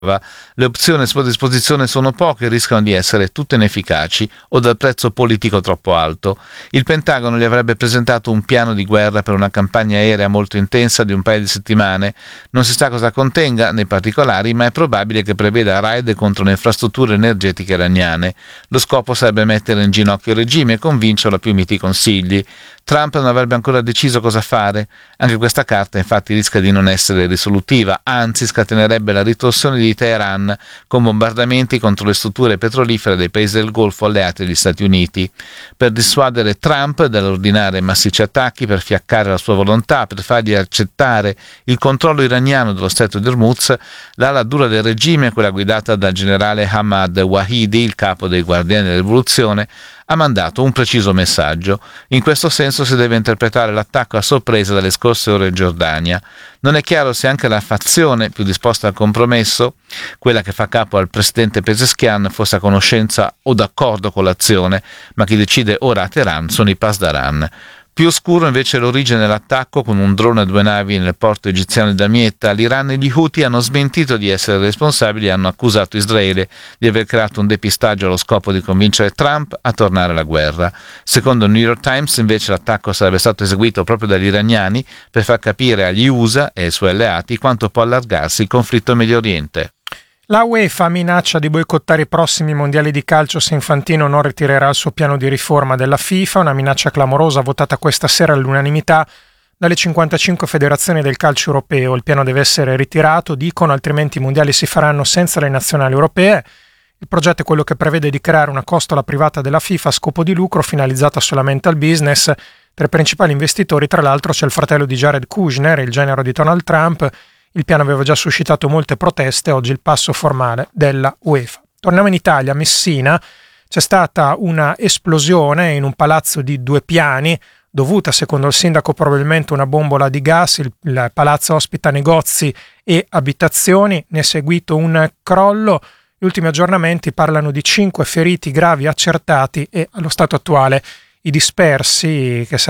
Le opzioni a sua disposizione sono poche e rischiano di essere tutte inefficaci o dal prezzo politico troppo alto. Il Pentagono gli avrebbe presentato un piano di guerra per una campagna aerea molto intensa di un paio di settimane. Non si sa cosa contenga nei particolari, ma è probabile che preveda raid contro le infrastrutture energetiche iraniane. Lo scopo sarebbe mettere in ginocchio il regime e convincerlo a più miti consigli. Trump non avrebbe ancora deciso cosa fare. Anche questa carta infatti rischia di non essere risolutiva, anzi scatenerebbe la ritorsione di Teheran con bombardamenti contro le strutture petrolifere dei paesi del Golfo alleati agli Stati Uniti. Per dissuadere Trump dall'ordinare massicci attacchi, per fiaccare la sua volontà, per fargli accettare il controllo iraniano dello stretto di Hormuz, l'ala dura del regime, quella guidata dal generale Ahmad Wahidi, il capo dei Guardiani della Rivoluzione, ha mandato un preciso messaggio. In questo senso si deve interpretare l'attacco a sorpresa delle scorse ore in Giordania. Non è chiaro se anche la fazione più disposta al compromesso, quella che fa capo al presidente Pezeshkian, fosse a conoscenza o d'accordo con l'azione, ma chi decide ora a Teheran sono i Pasdaran. Più oscuro invece è l'origine dell'attacco, con un drone a 2 navi nel porto egiziano di Damietta. L'Iran e gli Houthi hanno smentito di essere responsabili e hanno accusato Israele di aver creato un depistaggio allo scopo di convincere Trump a tornare alla guerra. Secondo il New York Times invece l'attacco sarebbe stato eseguito proprio dagli iraniani per far capire agli USA e ai suoi alleati quanto può allargarsi il conflitto in Medio Oriente. La UEFA minaccia di boicottare i prossimi mondiali di calcio se Infantino non ritirerà il suo piano di riforma della FIFA, una minaccia clamorosa votata questa sera all'unanimità dalle 55 federazioni del calcio europeo. Il piano deve essere ritirato, dicono, altrimenti i mondiali si faranno senza le nazionali europee. Il progetto è quello che prevede di creare una costola privata della FIFA a scopo di lucro finalizzata solamente al business. Tra i principali investitori, tra l'altro, c'è il fratello di Jared Kushner, il genero di Donald Trump. Il piano aveva già suscitato molte proteste, oggi il passo formale della UEFA. Torniamo in Italia, a Messina. C'è stata una esplosione in un palazzo di 2 piani, dovuta, secondo il sindaco, probabilmente una bombola di gas. Il palazzo ospita negozi e abitazioni, ne è seguito un crollo. Gli ultimi aggiornamenti parlano di 5 feriti gravi accertati e allo stato attuale i dispersi che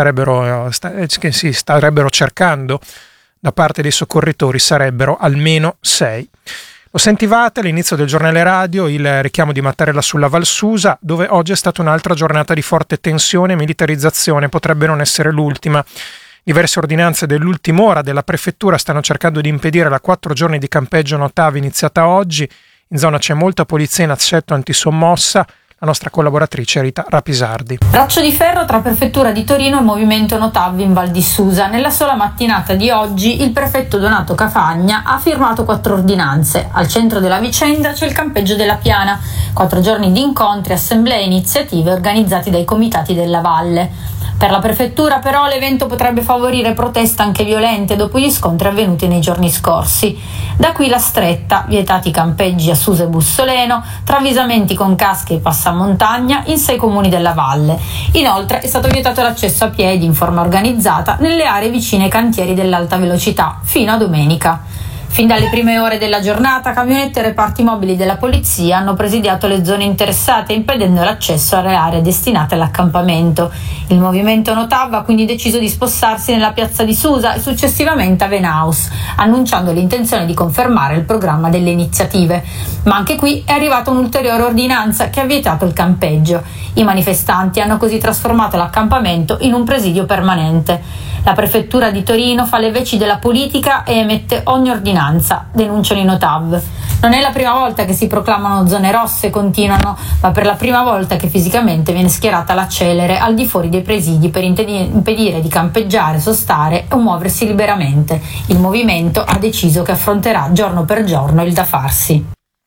si starebbero cercando da parte dei soccorritori sarebbero almeno 6. Lo sentivate all'inizio del giornale radio, il richiamo di Mattarella sulla Val Susa, dove oggi è stata un'altra giornata di forte tensione e militarizzazione, potrebbe non essere l'ultima. Diverse ordinanze dell'ultima ora della prefettura stanno cercando di impedire la 4 giorni di campeggio Notav iniziata oggi. In zona c'è molta polizia in assetto antisommossa. La nostra collaboratrice Rita Rapisardi. Braccio di ferro tra Prefettura di Torino e Movimento Notav in Val di Susa. Nella sola mattinata di oggi il prefetto Donato Cafagna ha firmato 4 ordinanze. Al centro della vicenda c'è il campeggio della Piana. 4 giorni di incontri, assemblee e iniziative organizzati dai comitati della Valle. Per la prefettura però l'evento potrebbe favorire proteste anche violente dopo gli scontri avvenuti nei giorni scorsi. Da qui la stretta, vietati campeggi a Susa e Bussoleno, travisamenti con casche e passamontagna in 6 comuni della valle. Inoltre è stato vietato l'accesso a piedi in forma organizzata nelle aree vicine ai cantieri dell'alta velocità fino a domenica. Fin dalle prime ore della giornata, camionette e reparti mobili della polizia hanno presidiato le zone interessate, impedendo l'accesso alle aree destinate all'accampamento. Il movimento Notav ha quindi deciso di spostarsi nella piazza di Susa e successivamente a Venaus, annunciando l'intenzione di confermare il programma delle iniziative. Ma anche qui è arrivata un'ulteriore ordinanza che ha vietato il campeggio. I manifestanti hanno così trasformato l'accampamento in un presidio permanente. La prefettura di Torino fa le veci della politica e emette ogni ordinanza, denunciano i Notav. Non è la prima volta che si proclamano zone rosse, continuano, ma per la prima volta che fisicamente viene schierata la celere al di fuori dei presidi per impedire di campeggiare, sostare o muoversi liberamente. Il movimento ha deciso che affronterà giorno per giorno il da farsi.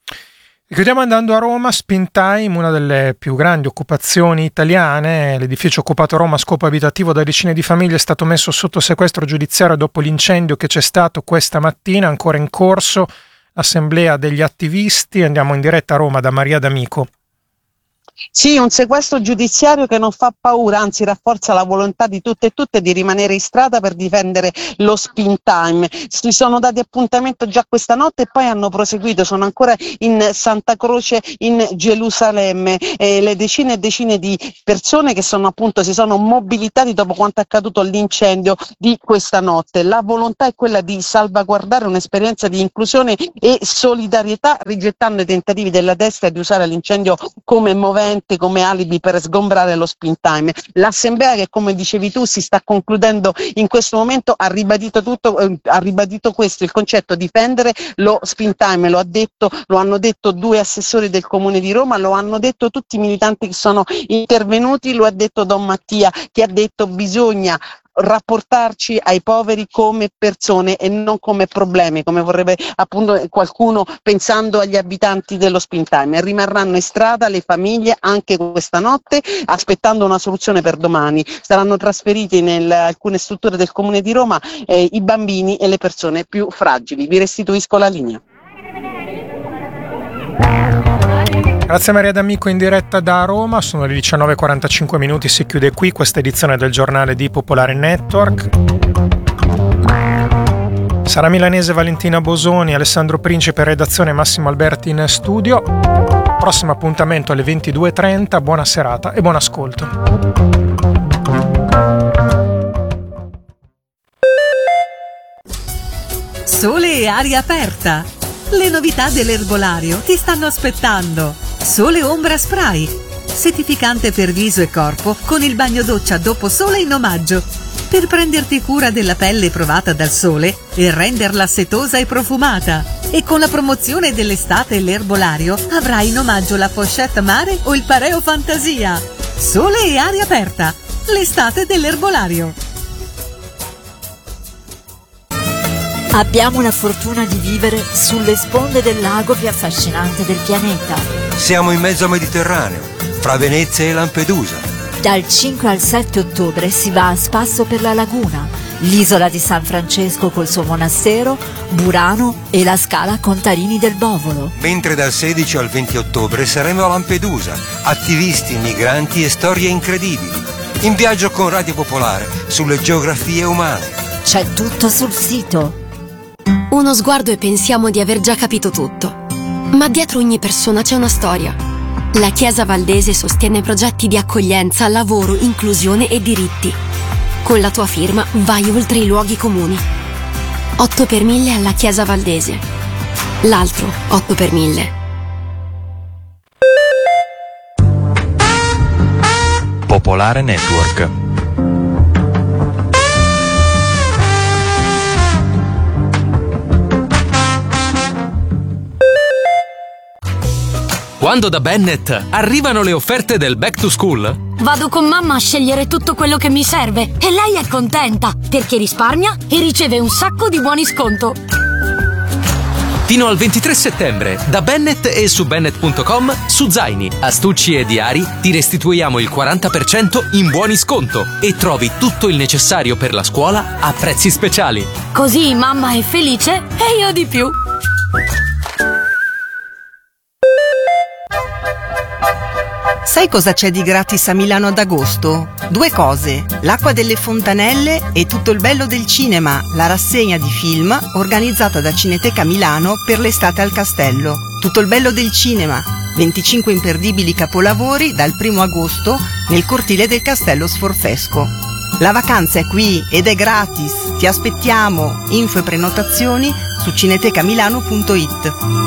E chiudiamo andando a Roma. Spin Time, una delle più grandi occupazioni italiane. L'edificio occupato a Roma a scopo abitativo da decine di famiglie è stato messo sotto sequestro giudiziario dopo l'incendio che c'è stato questa mattina, ancora in corso l'assemblea degli attivisti. Andiamo in diretta a Roma da Maria D'Amico. Sì, un sequestro giudiziario che non fa paura, anzi rafforza la volontà di tutte e tutte di rimanere in strada per difendere lo spin time. Si sono dati appuntamento già questa notte e poi hanno proseguito, sono ancora in Santa Croce in Gerusalemme, le decine e decine di persone che si sono mobilitati dopo quanto accaduto all'incendio di questa notte. La volontà è quella di salvaguardare un'esperienza di inclusione e solidarietà, rigettando i tentativi della destra di usare l'incendio come come alibi per sgombrare lo spin time. L'assemblea, che come dicevi tu si sta concludendo in questo momento, ha ribadito questo, il concetto difendere lo spin time, lo hanno detto 2 assessori del Comune di Roma, lo hanno detto tutti i militanti che sono intervenuti, lo ha detto Don Mattia, che ha detto bisogna rapportarci ai poveri come persone e non come problemi, come vorrebbe appunto qualcuno pensando agli abitanti dello spin time. Rimarranno in strada le famiglie anche questa notte aspettando una soluzione per domani. Saranno trasferiti in alcune strutture del Comune di Roma i bambini e le persone più fragili. Vi restituisco la linea. Grazie Maria D'Amico in diretta da Roma, sono le 19:45, si chiude qui questa edizione del giornale di Popolare Network. Sara Milanese, Valentina Bosoni, Alessandro Principe, redazione, Massimo Alberti in studio. Prossimo appuntamento alle 22:30, buona serata e buon ascolto. Sole e aria aperta. Le novità dell'erbolario ti stanno aspettando. Sole Ombra Spray, settificante per viso e corpo con il bagno doccia dopo sole in omaggio, per prenderti cura della pelle provata dal sole e renderla setosa e profumata. E con la promozione dell'estate e l'erbolario avrai in omaggio la pochette mare o il pareo fantasia. Sole e aria aperta, l'estate dell'erbolario. Abbiamo la fortuna di vivere sulle sponde del lago più affascinante del pianeta. Siamo in mezzo Mediterraneo, fra Venezia e Lampedusa. Dal 5 al 7 ottobre si va a spasso per la laguna, l'isola di San Francesco col suo monastero, Burano e la scala Contarini del Bovolo. Mentre dal 16 al 20 ottobre saremo a Lampedusa, attivisti, migranti e storie incredibili. In viaggio con Radio Popolare sulle geografie umane. C'è tutto sul sito. Uno sguardo e pensiamo di aver già capito tutto. Ma dietro ogni persona c'è una storia. La Chiesa Valdese sostiene progetti di accoglienza, lavoro, inclusione e diritti. Con la tua firma vai oltre i luoghi comuni. 8 per 1000 alla Chiesa Valdese. L'altro 8 per 1000. Popolare Network. Quando da Bennett arrivano le offerte del Back to School, vado con mamma a scegliere tutto quello che mi serve e lei è contenta perché risparmia e riceve un sacco di buoni sconto. fino al 23 settembre, da Bennett e su Bennett.com, su zaini, astucci e diari ti restituiamo il 40% in buoni sconto e trovi tutto il necessario per la scuola a prezzi speciali. Così mamma è felice e io di più. Sai cosa c'è di gratis a Milano ad agosto? 2 cose: l'acqua delle fontanelle e tutto il bello del cinema, la rassegna di film organizzata da Cineteca Milano per l'estate al Castello. Tutto il bello del cinema, 25 imperdibili capolavori dal 1 agosto nel cortile del Castello Sforzesco. La vacanza è qui ed è gratis, ti aspettiamo. Info e prenotazioni su cinetecamilano.it.